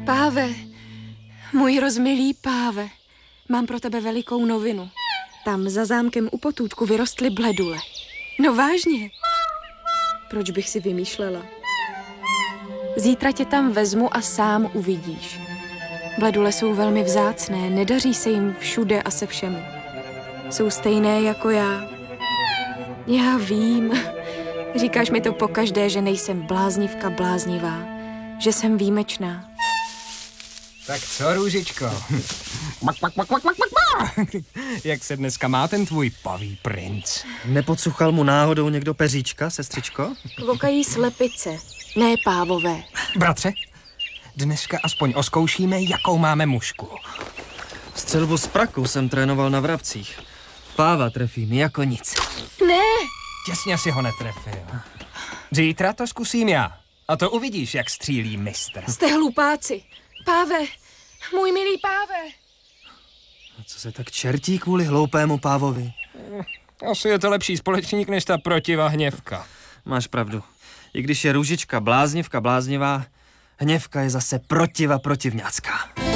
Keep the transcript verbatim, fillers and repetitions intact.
Páve, můj rozmilý páve, mám pro tebe velikou novinu. Tam za zámkem u potůtku vyrostly bledule. No vážně. Proč bych si vymýšlela? Zítra tě tam vezmu a sám uvidíš. Bledule jsou velmi vzácné, nedaří se jim všude a se všemi. Jsou stejné jako já. Já vím. Říkáš mi to pokaždé, že nejsem bláznivka bláznivá, že jsem výjimečná. Tak co, Růžičko? Jak se dneska má ten tvůj paví princ? Nepodsuchal mu náhodou někdo peříčka, sestřičko? Kvokají slepice, ne pávové. Bratře, dneska aspoň oskoušíme, jakou máme mušku. Střelbu z praku jsem trénoval na vrabcích. Páva trefím jako nic. Ne! Těsně si ho netrefil. Zítra to zkusím já. A to uvidíš, jak střílí mistr. Jste hlupáci. Páve, můj milý páve. A co se tak čertí kvůli hloupému pávovi? Asi je to lepší společník, než ta protivá hněvka. Máš pravdu. I když je Růžička bláznivka bláznivá, hněvka je zase protiva protivňácká.